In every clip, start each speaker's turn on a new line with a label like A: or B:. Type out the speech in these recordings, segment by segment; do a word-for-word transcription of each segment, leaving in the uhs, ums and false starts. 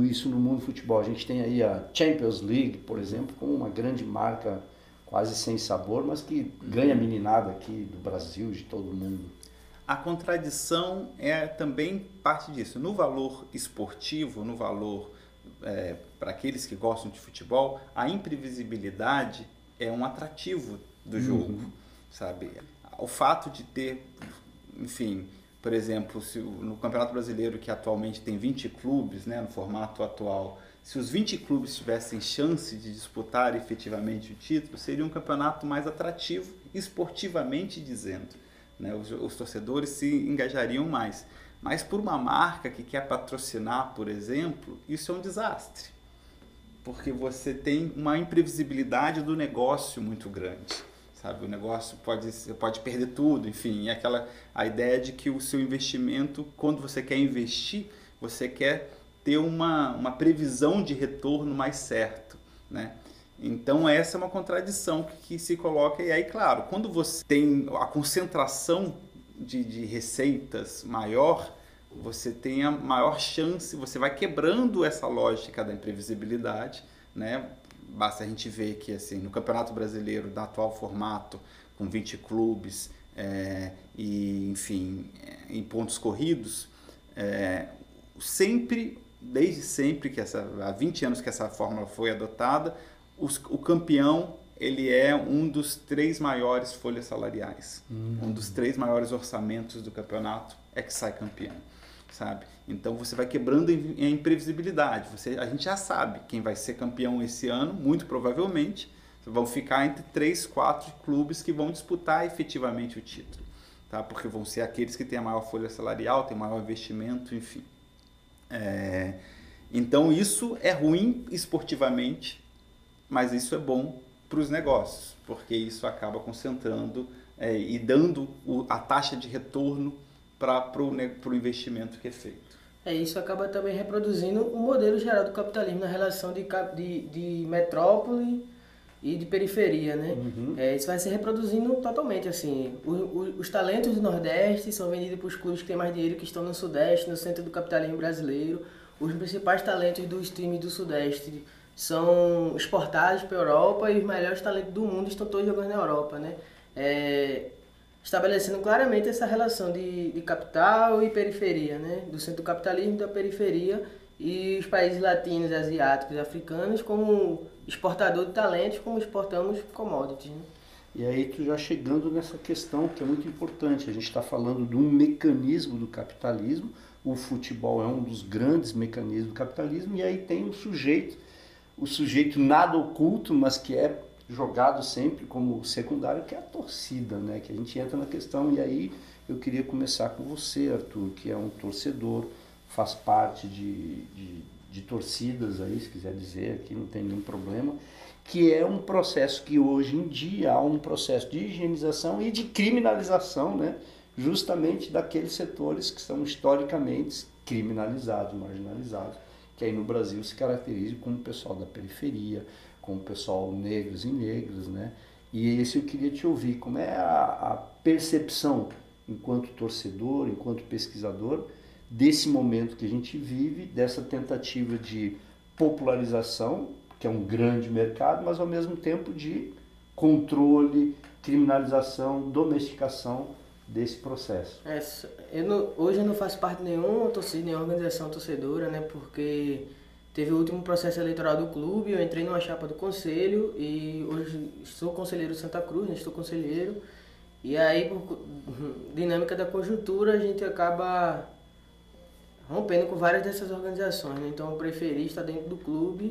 A: isso no mundo do futebol. A gente tem aí a Champions League, por exemplo, como uma grande marca quase sem sabor, mas que ganha meninada aqui do Brasil, de todo mundo.
B: A contradição é também parte disso. No valor esportivo, no valor é, para aqueles que gostam de futebol, a imprevisibilidade é um atrativo do jogo, uhum. sabe? O fato de ter, enfim, por exemplo, se no Campeonato Brasileiro, que atualmente tem vinte clubes, né, no formato atual, se os vinte clubes tivessem chance de disputar efetivamente o título, seria um campeonato mais atrativo, esportivamente dizendo. Né? Os, os torcedores se engajariam mais. Mas por uma marca que quer patrocinar, por exemplo, isso é um desastre. Porque você tem uma imprevisibilidade do negócio muito grande. Sabe? O negócio pode, pode perder tudo, enfim, é aquela, a ideia de que o seu investimento, quando você quer investir, você quer ter uma, uma previsão de retorno mais certo, né? Então essa é uma contradição que, que se coloca, e aí claro, quando você tem a concentração de, de receitas maior, você tem a maior chance, você vai quebrando essa lógica da imprevisibilidade, né? Basta a gente ver que assim, no Campeonato Brasileiro, no atual formato, com vinte clubes é, e, enfim, em pontos corridos, é, sempre, desde sempre, que essa, há vinte anos que essa fórmula foi adotada, os, o campeão ele é um dos três maiores folhas salariais, uhum. um dos três maiores orçamentos do campeonato é que sai campeão. Sabe? Então você vai quebrando a imprevisibilidade. Você, a gente já sabe quem vai ser campeão esse ano, muito provavelmente. Vão ficar entre três, quatro clubes que vão disputar efetivamente o título. Tá? Porque vão ser aqueles que têm a maior folha salarial, têm maior investimento, enfim. É, então isso é ruim esportivamente, mas isso é bom para os negócios, porque isso acaba concentrando é, e dando o, a taxa de retorno para o investimento que é feito.
C: É, isso acaba também reproduzindo o modelo geral do capitalismo na relação de, de, de metrópole e de periferia, né? Uhum. É, isso vai se reproduzindo totalmente, assim. O, o, os talentos do Nordeste são vendidos para os clubes que têm mais dinheiro, que estão no Sudeste, no centro do capitalismo brasileiro. Os principais talentos dos times do Sudeste são exportados para a Europa e os melhores talentos do mundo estão todos jogando na Europa, né? É, estabelecendo claramente essa relação de, de capital e periferia, né? Do centro do capitalismo e da periferia, e os países latinos, asiáticos, africanos como exportador de talentos, como exportamos commodities, né?
A: E aí tu já chegando nessa questão que é muito importante, a gente está falando de um mecanismo do capitalismo, o futebol é um dos grandes mecanismos do capitalismo, e aí tem um sujeito, o sujeito nada oculto, mas que é jogado sempre como secundário, que é a torcida, né? Que a gente entra na questão, e aí eu queria começar com você, Arthur, que é um torcedor, faz parte de, de, de torcidas aí, se quiser dizer, aqui não tem nenhum problema, que é um processo que hoje em dia há um processo de higienização e de criminalização, né? Justamente daqueles setores que são historicamente criminalizados, marginalizados, que aí no Brasil se caracterizam como o pessoal da periferia, com o pessoal negros e negras, né? E esse eu queria te ouvir, como é a, a percepção, enquanto torcedor, enquanto pesquisador, desse momento que a gente vive, dessa tentativa de popularização, que é um grande mercado, mas ao mesmo tempo de controle, criminalização, domesticação desse processo.
C: É, eu não, hoje eu não faço parte de nenhuma torcida, nenhuma organização torcedora, né? Porque teve o último processo eleitoral do clube, eu entrei numa chapa do conselho e hoje sou conselheiro de Santa Cruz, né? Estou conselheiro. E aí, por dinâmica da conjuntura, a gente acaba rompendo com várias dessas organizações, né? Então eu preferi estar dentro do clube.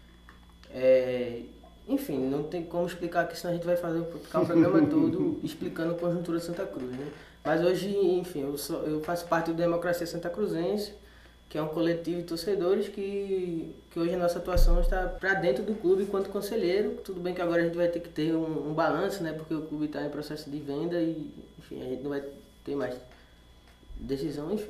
C: É, enfim, não tem como explicar aqui, senão a gente vai fazer ficar o programa todo explicando a conjuntura de Santa Cruz, né? Mas hoje, enfim, eu, sou, eu faço parte do Democracia Santa Cruzense, que é um coletivo de torcedores que, que hoje a nossa atuação está para dentro do clube enquanto conselheiro. Tudo bem que agora a gente vai ter que ter um, um balanço, né? Porque o clube está em processo de venda e, enfim, a gente não vai ter mais decisão, enfim.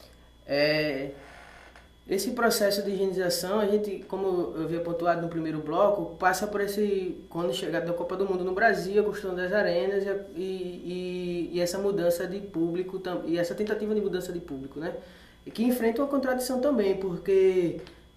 C: É, esse processo de higienização, a gente, como eu havia pontuado no primeiro bloco, passa por esse, quando chegada da Copa do Mundo no Brasil, a construção das arenas e, e, e essa mudança de público, e essa tentativa de mudança de público, né? E que enfrenta uma contradição também, porque